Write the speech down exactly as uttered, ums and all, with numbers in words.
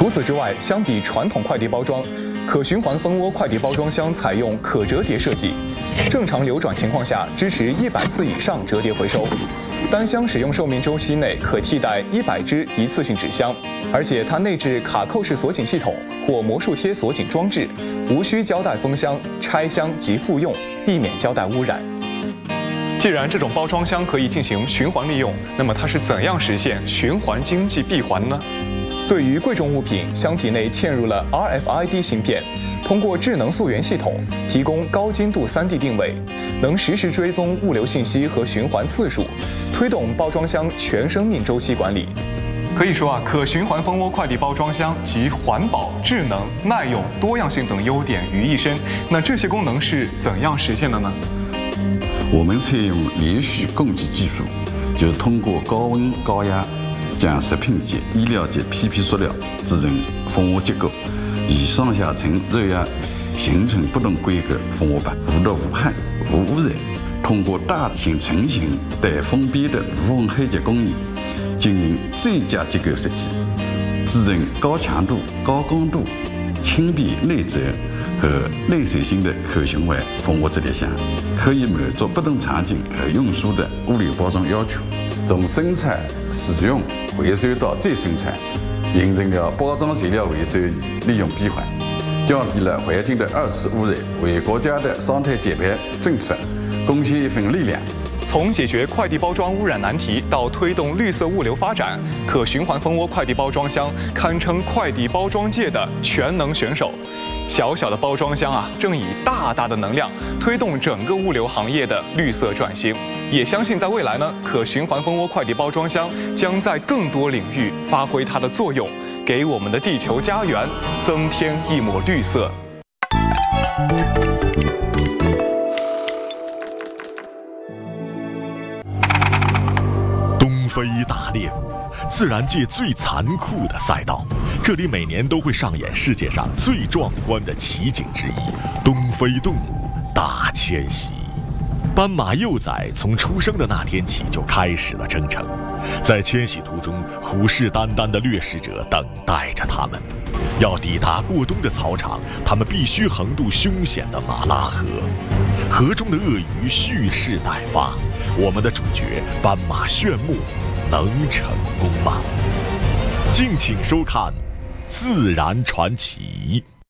除此之外，相比传统快递包装，可循环蜂窝快递包装箱采用可折叠设计，正常流转情况下支持一百次以上折叠回收。单箱使用寿命周期内可替代一百只一次性纸箱，而且它内置卡扣式锁紧系统或魔术贴锁紧装置，无需胶带封箱、拆箱及复用，避免胶带污染。既然这种包装箱可以进行循环利用，那么它是怎样实现循环经济闭环呢？对于贵重物品，箱体内嵌入了 R F I D 芯片，通过智能溯源系统提供高精度 三 D 定位，能实时追踪物流信息和循环次数，推动包装箱全生命周期管理。可以说啊，可循环蜂窝快递包装箱集环保、智能、耐用、多样性等优点于一身。那这些功能是怎样实现的呢？ 我们采用连续供给技术，就是通过高温高压将食品级、医疗级 P P 塑料制成蜂窝结构，以上下层热压形成不同规格蜂窝板，无毒无害、无污染。通过大型成型带封闭的无缝焊接工艺，进行最佳结构设计，制成高强度、高刚度、轻便内折和内水性的可循环蜂窝折叠箱，可以满足不同场景和用书的物流包装要求。从生产、使用、回收到再生产，形成了包装材料回收利用闭环，降低了环境的二次污染，为国家的生态减排政策贡献一份力量。 从解决快递包装污染难题到推动绿色物流发展，可循环蜂窝快递包装箱堪称快递包装界的全能选手。小小的包装箱啊，正以大大的能量推动整个物流行业的绿色转型。也相信在未来呢，可循环蜂窝快递包装箱将在更多领域发挥它的作用，给我们的地球家园增添一抹绿色。 东非大猎谷，自然界最残酷的赛道，这里每年都会上演世界上最壮观的奇景之一——东非动物大迁徙。斑马幼崽从出生的那天起就开始了征程，在迁徙途中，虎视眈眈的掠食者等待着它们。要抵达过冬的草场，它们必须横渡凶险的马拉河。河中的鳄鱼蓄势待发，我们的主角斑马炫目，能成功吗？敬请收看《自然传奇》。